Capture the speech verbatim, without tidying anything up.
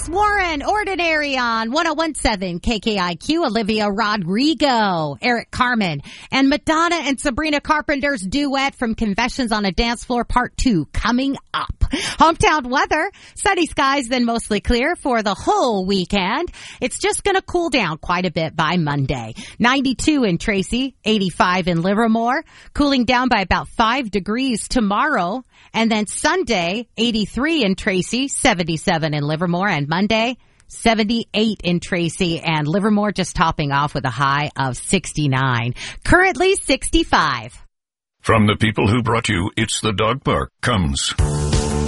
Alex Warren, Ordinary on one oh one point seven K K I Q, Olivia Rodrigo, Eric Carmen, and Madonna and Sabrina Carpenter's duet from Confessions on a Dance Floor Part two coming up. Hometown weather, sunny skies, then mostly clear for the whole weekend. It's just going to cool down quite a bit by Monday. ninety-two in Tracy, eighty-five in Livermore, cooling down by about five degrees tomorrow. And then Sunday, eighty-three in Tracy, seventy-seven in Livermore, and Monday, seventy-eight in Tracy, and Livermore just topping off with a high of sixty-nine. Currently sixty-five. From the people who brought you It's the Dog Park comes